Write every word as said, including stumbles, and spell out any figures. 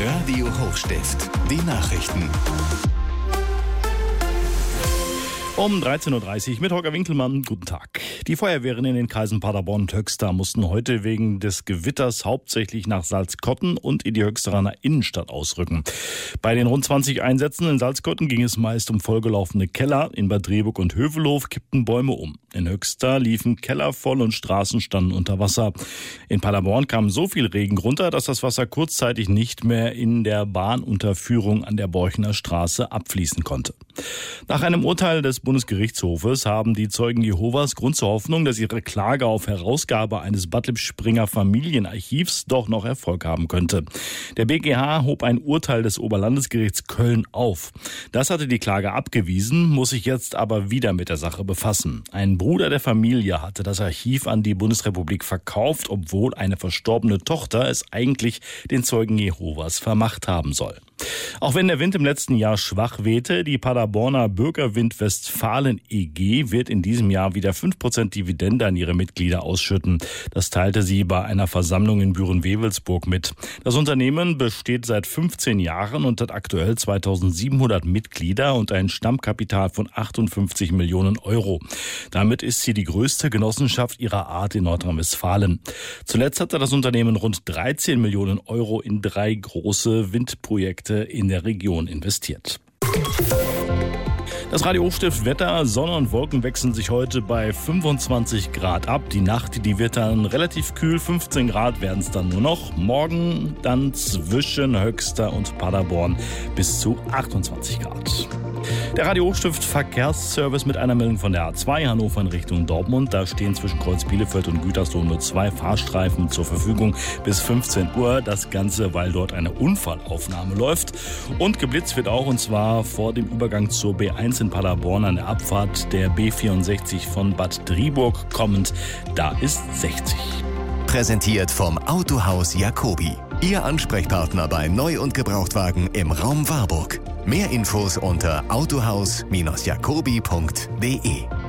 Radio Hochstift, die Nachrichten. Um dreizehn Uhr dreißig mit Holger Winkelmann. Guten Tag. Die Feuerwehren in den Kreisen Paderborn und Höxter mussten heute wegen des Gewitters hauptsächlich nach Salzkotten und in die Höxteraner Innenstadt ausrücken. Bei den rund zwanzig Einsätzen in Salzkotten ging es meist um vollgelaufene Keller. In Bad Rehburg und Hövelhof kippten Bäume um. In Höxter liefen Keller voll und Straßen standen unter Wasser. In Paderborn kam so viel Regen runter, dass das Wasser kurzzeitig nicht mehr in der Bahnunterführung an der Borchener Straße abfließen konnte. Nach einem Urteil des Bundesgerichtshofes haben die Zeugen Jehovas Grund zur Hoffnung, dass ihre Klage auf Herausgabe eines Bad Lippspringer Familienarchivs doch noch Erfolg haben könnte. Der B G H hob ein Urteil des Oberlandesgerichts Köln auf. Das hatte die Klage abgewiesen, muss sich jetzt aber wieder mit der Sache befassen. Ein Bruder der Familie hatte das Archiv an die Bundesrepublik verkauft, obwohl eine verstorbene Tochter es eigentlich den Zeugen Jehovas vermacht haben soll. Auch wenn der Wind im letzten Jahr schwach wehte, die Paderborner Bürgerwind Westfalen E G wird in diesem Jahr wieder fünf Prozent Dividende an ihre Mitglieder ausschütten. Das teilte sie bei einer Versammlung in Büren-Wewelsburg mit. Das Unternehmen besteht seit fünfzehn Jahren und hat aktuell zweitausendsiebenhundert Mitglieder und ein Stammkapital von achtundfünfzig Millionen Euro. Damit ist sie die größte Genossenschaft ihrer Art in Nordrhein-Westfalen. Zuletzt hatte das Unternehmen rund dreizehn Millionen Euro in drei große Windprojekte in der Region investiert. Das Radio Hochstift Wetter, Sonne und Wolken wechseln sich heute bei fünfundzwanzig Grad ab. Die Nacht, die wird dann relativ kühl, fünfzehn Grad werden es dann nur noch. Morgen dann zwischen Höxter und Paderborn bis zu achtundzwanzig Grad. Der Radio Hochstift Verkehrsservice mit einer Meldung von der A zwei Hannover in Richtung Dortmund. Da stehen zwischen Kreuz Bielefeld und Gütersloh nur zwei Fahrstreifen zur Verfügung bis fünfzehn Uhr. Das Ganze, weil dort eine Unfallaufnahme läuft. Und geblitzt wird auch, und zwar vor dem Übergang zur B eins in Paderborn an der Abfahrt der B vierundsechzig von Bad Driburg kommend. Da ist sechzig. Präsentiert vom Autohaus Jacobi. Ihr Ansprechpartner bei Neu- und Gebrauchtwagen im Raum Warburg. Mehr Infos unter autohaus Bindestrich jacobi punkt de.